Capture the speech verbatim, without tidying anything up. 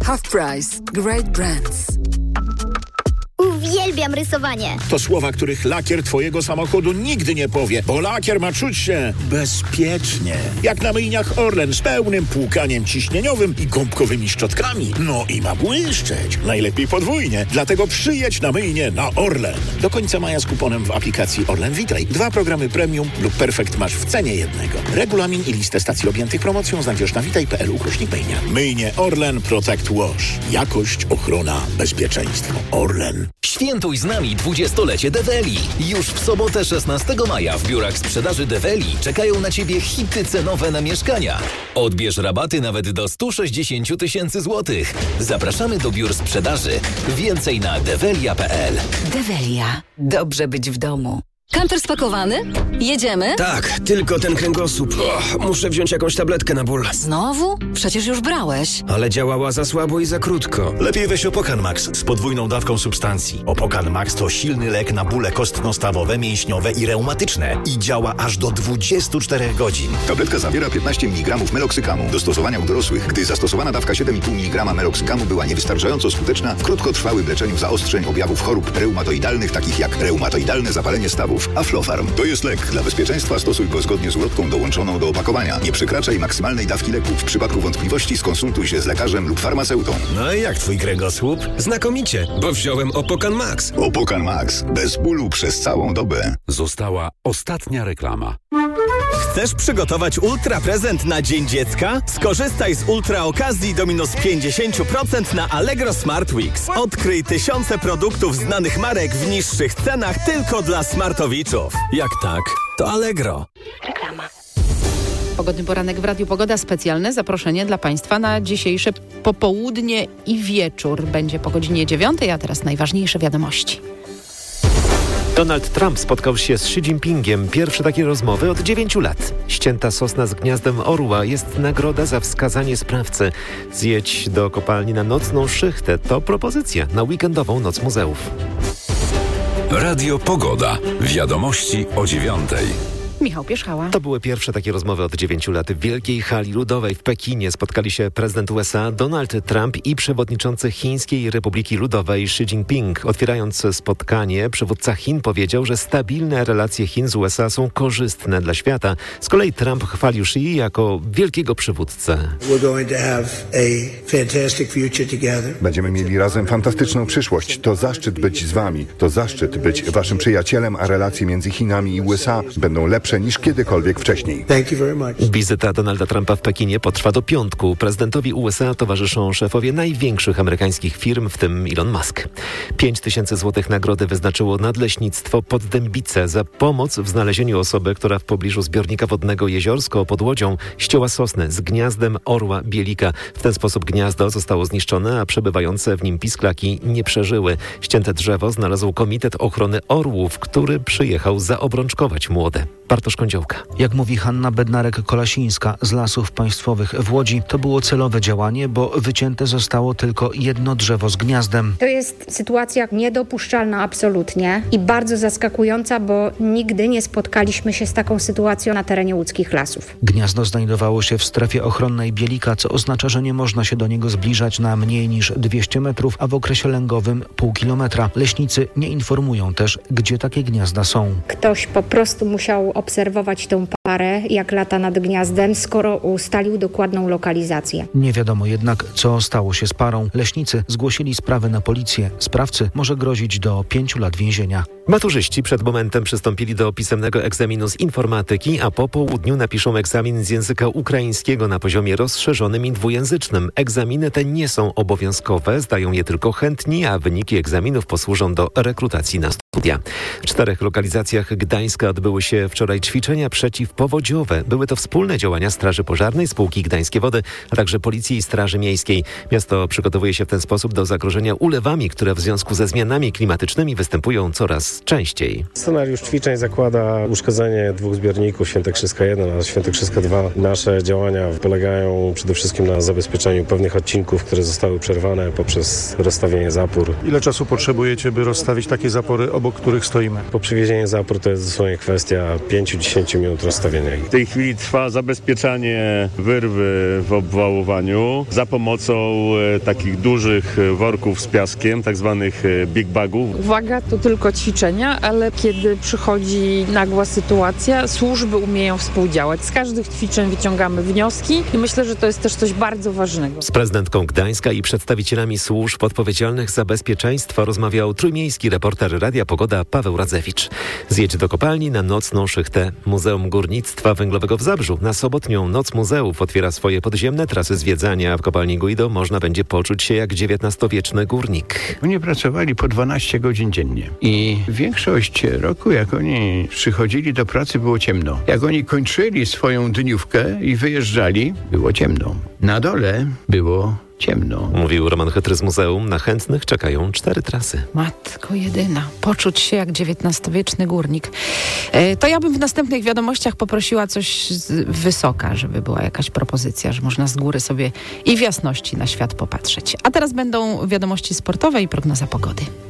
Half Price. Great brands. Uwielbiam rysowanie. To słowa, których lakier twojego samochodu nigdy nie powie, bo lakier ma czuć się bezpiecznie. Jak na myjniach Orlen z pełnym płukaniem ciśnieniowym i gąbkowymi szczotkami. No i ma błyszczeć. Najlepiej podwójnie. Dlatego przyjedź na myjnię na Orlen. Do końca maja z kuponem w aplikacji Orlen Witaj. Dwa programy premium lub perfekt masz w cenie jednego. Regulamin i listę stacji objętych promocją znajdziesz na witaj kropka p l ukośnik myjnia. Myjnie Orlen Protect Wash. Jakość, ochrona, bezpieczeństwo. Orlen. Świętuj z nami dwudziestolecie Develi. Już w sobotę szesnastego maja w biurach sprzedaży Develi czekają na Ciebie hity cenowe na mieszkania. Odbierz rabaty nawet do sto sześćdziesiąt tysięcy złotych. Zapraszamy do biur sprzedaży. Więcej na develia kropka p l. Develia. Dobrze być w domu. Kamper spakowany? Jedziemy? Tak, tylko ten kręgosłup. Och, muszę wziąć jakąś tabletkę na ból. Znowu? Przecież już brałeś. Ale działała za słabo i za krótko. Lepiej weź Opokan Max z podwójną dawką substancji. Opokan Max to silny lek na bóle kostno-stawowe, mięśniowe i reumatyczne. I działa aż do dwudziestu czterech godzin. Tabletka zawiera piętnaście miligramów meloksykamu. Do stosowania u dorosłych, gdy zastosowana dawka siedem i pół miligrama meloksykamu była niewystarczająco skuteczna w krótkotrwałym leczeniu zaostrzeń objawów chorób reumatoidalnych, takich jak reumatoidalne zapalenie stawów. Aflofarm to jest lek. Dla bezpieczeństwa stosuj go zgodnie z ulotką dołączoną do opakowania. Nie przekraczaj maksymalnej dawki leku. W przypadku wątpliwości skonsultuj się z lekarzem lub farmaceutą. No i jak twój kręgosłup? Znakomicie, bo wziąłem Opokan Max. Opokan Max. Bez bólu przez całą dobę. Została ostatnia reklama. Chcesz przygotować ultra prezent na Dzień Dziecka? Skorzystaj z ultra okazji do minus pięćdziesiąt procent na Allegro Smart Weeks. Odkryj tysiące produktów znanych marek w niższych cenach tylko dla smartowiczów. Jak tak, to Allegro. Reklama. Pogodny poranek w Radiu Pogoda. Specjalne zaproszenie dla Państwa na dzisiejsze popołudnie i wieczór. Będzie po godzinie dziewiątej, a teraz najważniejsze wiadomości. Donald Trump spotkał się z Xi Jinpingiem. Pierwsze takie rozmowy od dziewięciu lat. Ścięta sosna z gniazdem orła jest nagroda za wskazanie sprawcy. Zjedź do kopalni na nocną szychtę. To propozycja na weekendową Noc Muzeów. Radio Pogoda. Wiadomości o dziewiątej. Michał Pierzchała. To były pierwsze takie rozmowy od dziewięciu lat. W Wielkiej Hali Ludowej w Pekinie spotkali się prezydent U S A Donald Trump i przewodniczący Chińskiej Republiki Ludowej Xi Jinping. Otwierając spotkanie, przywódca Chin powiedział, że stabilne relacje Chin z U S A są korzystne dla świata. Z kolei Trump chwalił Xi jako wielkiego przywódcę. Będziemy mieli razem fantastyczną przyszłość. To zaszczyt być z wami. To zaszczyt być waszym przyjacielem, a relacje między Chinami i U S A będą lepsze niż kiedykolwiek wcześniej. Wizyta Donalda Trumpa w Pekinie potrwa do piątku. Prezydentowi U S A towarzyszą szefowie największych amerykańskich firm, w tym Elon Musk. Pięć tysięcy złotych nagrody wyznaczyło Nadleśnictwo Poddębice za pomoc w znalezieniu osoby, która w pobliżu zbiornika wodnego Jeziorsko pod Łodzią ścięła sosnę z gniazdem orła bielika. W ten sposób gniazdo zostało zniszczone, a przebywające w nim pisklaki nie przeżyły. Ścięte drzewo znalazł Komitet Ochrony Orłów, który przyjechał zaobrączkować młode. Bartosz Kądziołka. Jak mówi Hanna Bednarek-Kolasińska z Lasów Państwowych w Łodzi, to było celowe działanie, bo wycięte zostało tylko jedno drzewo z gniazdem. To jest sytuacja niedopuszczalna absolutnie i bardzo zaskakująca, bo nigdy nie spotkaliśmy się z taką sytuacją na terenie łódzkich lasów. Gniazdo znajdowało się w strefie ochronnej Bielika, co oznacza, że nie można się do niego zbliżać na mniej niż dwieście metrów, a w okresie lęgowym pół kilometra. Leśnicy nie informują też, gdzie takie gniazda są. Ktoś po prostu musiał obserwować tę parę, jak lata nad gniazdem, skoro ustalił dokładną lokalizację. Nie wiadomo jednak, co stało się z parą. Leśnicy zgłosili sprawę na policję. Sprawcy może grozić do pięciu lat więzienia. Maturzyści przed momentem przystąpili do pisemnego egzaminu z informatyki, a po południu napiszą egzamin z języka ukraińskiego na poziomie rozszerzonym i dwujęzycznym. Egzaminy te nie są obowiązkowe, zdają je tylko chętni, a wyniki egzaminów posłużą do rekrutacji na studia. W czterech lokalizacjach Gdańska odbyły się wczoraj ćwiczenia przeciwpowodziowe. Były to wspólne działania Straży Pożarnej, Spółki Gdańskie Wody, a także Policji i Straży Miejskiej. Miasto przygotowuje się w ten sposób do zagrożenia ulewami, które w związku ze zmianami klimatycznymi występują coraz częściej. Scenariusz ćwiczeń zakłada uszkodzenie dwóch zbiorników, Świętokrzyska jeden, a Świętokrzyska dwa. Nasze działania polegają przede wszystkim na zabezpieczeniu pewnych odcinków, które zostały przerwane poprzez rozstawienie zapór. Ile czasu potrzebujecie, by rozstawić takie zapory, obok których stoimy? Po przywiezieniu zapór to jest dosłownie kwestia pięć do dziesięciu minut rozstawienia. rozstawienia ich. W tej chwili trwa zabezpieczanie wyrwy w obwałowaniu za pomocą e, takich dużych worków z piaskiem, tak zwanych e, big bagów. Uwaga, to tylko ćwiczenia, ale kiedy przychodzi nagła sytuacja, służby umieją współdziałać. Z każdych ćwiczeń wyciągamy wnioski i myślę, że to jest też coś bardzo ważnego. Z prezydentką Gdańska i przedstawicielami służb odpowiedzialnych za bezpieczeństwo rozmawiał trójmiejski reporter Radia Pogoda Paweł Radzewicz. Zjedź do kopalni na nocną szychtę. Muzeum Górnictwa Węglowego w Zabrzu na sobotnią Noc Muzeów otwiera swoje podziemne trasy zwiedzania. W kopalni Guido można będzie poczuć się jak dziewiętnastowieczny górnik. Oni pracowali po dwanaście godzin dziennie i większość roku, jak oni przychodzili do pracy, było ciemno. Jak oni kończyli swoją dniówkę i wyjeżdżali, było ciemno. Na dole było ciemno. Mówił Roman Chytry z muzeum. Na chętnych czekają cztery trasy. Matko jedyna. Poczuć się jak dziewiętnastowieczny górnik. E, to ja bym w następnych wiadomościach poprosiła coś z wysoka, żeby była jakaś propozycja, że można z góry sobie i w jasności na świat popatrzeć. A teraz będą wiadomości sportowe i prognoza pogody.